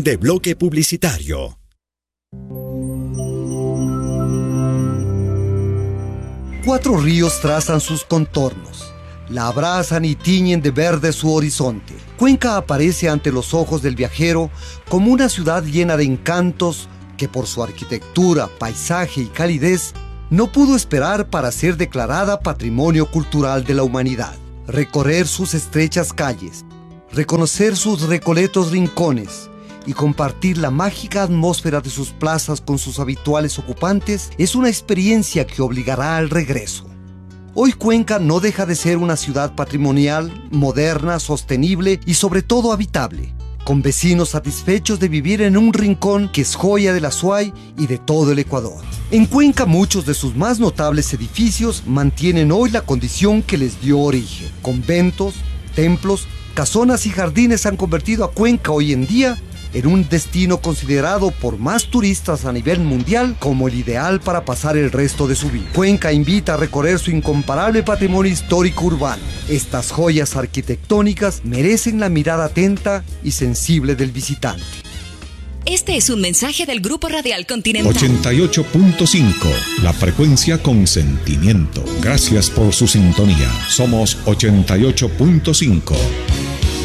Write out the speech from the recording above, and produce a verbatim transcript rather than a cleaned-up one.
Fin de bloque publicitario. Cuatro ríos trazan sus contornos, la abrazan y tiñen de verde su horizonte. Cuenca aparece ante los ojos del viajero como una ciudad llena de encantos que por su arquitectura, paisaje y calidez no pudo esperar para ser declarada Patrimonio Cultural de la Humanidad. Recorrer sus estrechas calles, reconocer sus recoletos rincones y compartir la mágica atmósfera de sus plazas con sus habituales ocupantes es una experiencia que obligará al regreso. Hoy Cuenca no deja de ser una ciudad patrimonial, moderna, sostenible y sobre todo habitable, con vecinos satisfechos de vivir en un rincón que es joya de la Azuay y de todo el Ecuador. En Cuenca muchos de sus más notables edificios mantienen hoy la condición que les dio origen. Conventos, templos, casonas y jardines han convertido a Cuenca hoy en día en un destino considerado por más turistas a nivel mundial como el ideal para pasar el resto de su vida. Cuenca invita a recorrer su incomparable patrimonio histórico urbano. Estas joyas arquitectónicas merecen la mirada atenta y sensible del visitante. Este es un mensaje del Grupo Radial Continental. ochenta y ocho punto cinco, la frecuencia con sentimiento. Gracias por su sintonía. Somos ochenta y ocho punto cinco.